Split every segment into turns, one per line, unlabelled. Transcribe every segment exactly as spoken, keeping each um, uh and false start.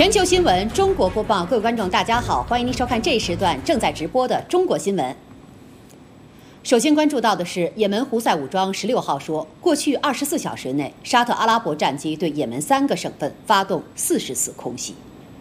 全球新闻中国播报，各位观众，大家好，欢迎您收看这一时段正在直播的中国新闻。首先关注到的是，也门胡塞武装十六号说，过去二十四小时内，沙特阿拉伯战机对也门三个省份发动四十次空袭。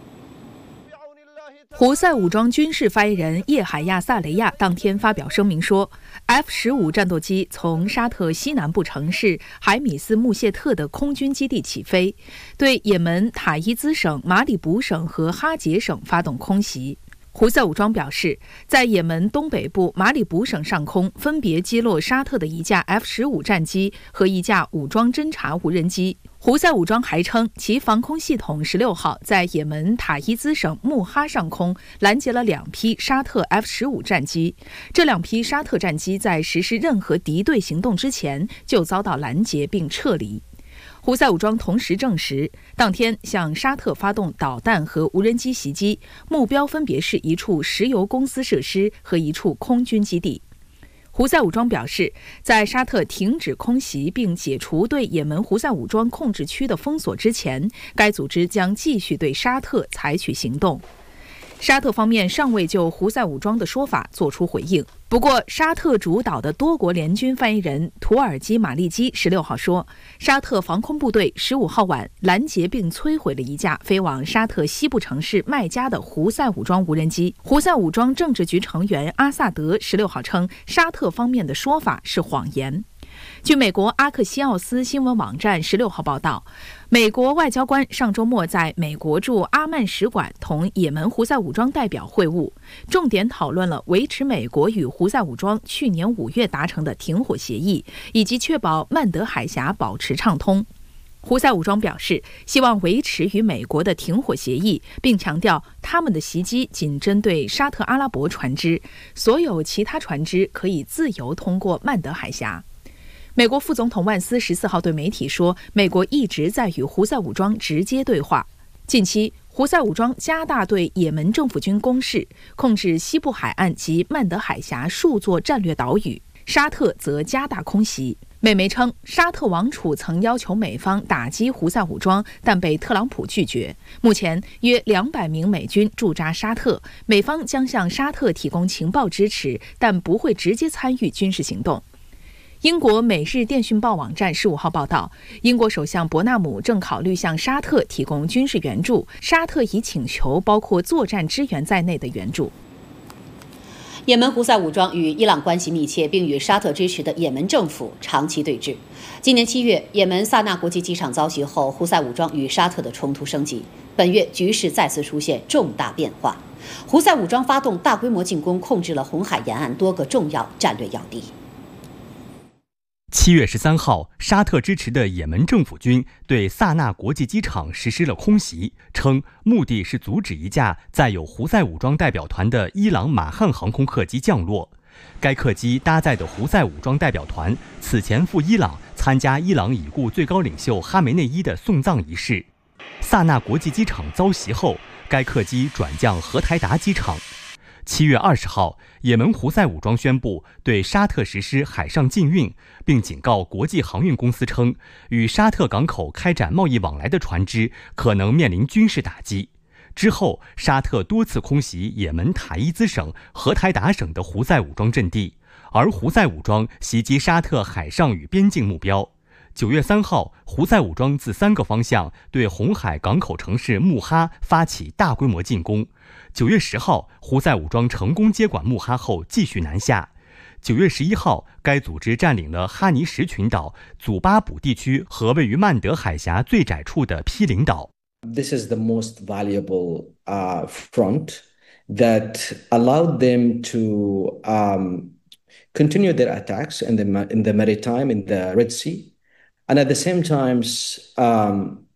胡塞武装军事发言人叶海亚·萨雷亚当天发表声明说 ，F 十五战斗机从沙特西南部城市海米斯穆谢特的空军基地起飞，对也门塔伊兹省、马里卜省和哈杰省发动空袭。胡塞武装表示，在也门东北部马里卜省上空分别击落沙特的一架 F 十五战机和一架武装侦察无人机。胡塞武装还称，其防空系统十六号在也门塔伊兹省穆哈上空拦截了两批沙特 F 十五战机。这两批沙特战机在实施任何敌对行动之前就遭到拦截并撤离。胡塞武装同时证实，当天向沙特发动导弹和无人机袭击，目标分别是一处石油公司设施和一处空军基地。胡塞武装表示，在沙特停止空袭并解除对也门胡塞武装控制区的封锁之前，该组织将继续对沙特采取行动。沙特方面尚未就胡塞武装的说法作出回应。不过，沙特主导的多国联军发言人图尔基马利基十六号说，沙特防空部队十五号晚拦截并摧毁了一架飞往沙特西部城市麦加的胡塞武装无人机。胡塞武装政治局成员阿萨德十六号称，沙特方面的说法是谎言。据美国阿克西奥斯新闻网站十六号报道，美国外交官上周末在美国驻阿曼使馆同也门胡塞武装代表会晤，重点讨论了维持美国与胡塞武装去年五月达成的停火协议，以及确保曼德海峡保持畅通。胡塞武装表示，希望维持与美国的停火协议，并强调他们的袭击仅针对沙特阿拉伯船只，所有其他船只可以自由通过曼德海峡。美国副总统万斯十四号对媒体说，美国一直在与胡塞武装直接对话。近期，胡塞武装加大对也门政府军攻势，控制西部海岸及曼德海峡数座战略岛屿。沙特则加大空袭。美媒称，沙特王储曾要求美方打击胡塞武装，但被特朗普拒绝。目前，约两百名美军驻扎沙特，美方将向沙特提供情报支持，但不会直接参与军事行动。英国《每日电讯报》网站十五号报道，英国首相伯纳姆正考虑向沙特提供军事援助，沙特已请求包括作战支援在内的援助。
也门胡塞武装与伊朗关系密切，并与沙特支持的也门政府长期对峙。今年七月，也门萨那国际机场遭袭后，胡塞武装与沙特的冲突升级。本月局势再次出现重大变化，胡塞武装发动大规模进攻，控制了红海沿岸多个重要战略要地。
七月十三号，沙特支持的也门政府军对萨那国际机场实施了空袭，称目的是阻止一架载有胡塞武装代表团的伊朗马汉航空客机降落。该客机搭载的胡塞武装代表团此前赴伊朗参加伊朗已故最高领袖哈梅内伊的送葬仪式。萨那国际机场遭袭后，该客机转降荷台达机场。七月二十号，也门胡塞武装宣布对沙特实施海上禁运，并警告国际航运公司称，与沙特港口开展贸易往来的船只可能面临军事打击。之后，沙特多次空袭也门塔伊兹省、荷台达省的胡塞武装阵地，而胡塞武装袭击沙特海上与边境目标。九月三号，胡塞武装自三个方向对红海港口城市穆哈发起大规模进攻。九月十号，胡塞武装成功接管穆哈后继续南下。九月十一号，该组织占领了哈尼什群岛、祖巴卜地区和位于曼德海峡最窄处的毗邻岛。
This is the most valuable uh, front that allowed them to um, continue their attacks in the in the maritime, in the Red Sea, and at the same time um,